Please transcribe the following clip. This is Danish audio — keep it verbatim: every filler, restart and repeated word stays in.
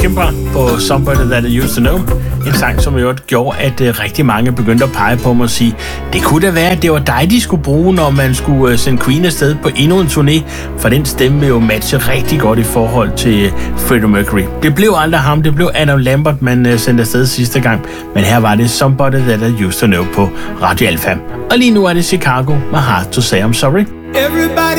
Kimber på Somebody That I Used To Know. En sang, som jo gjorde, at uh, rigtig mange begyndte at pege på mig og sige, det kunne da være, at det var dig, de skulle bruge, når man skulle uh, sende Queen afsted på endnu en turné, for den stemme vil jo matche rigtig godt i forhold til uh, Freddie Mercury. Det blev aldrig ham, det blev Adam Lambert, man uh, sendte afsted sidste gang, men her var det Somebody That I Used To Know på Radio Alfa. Og lige nu er det Chicago med Hard To Say I'm Sorry. Everybody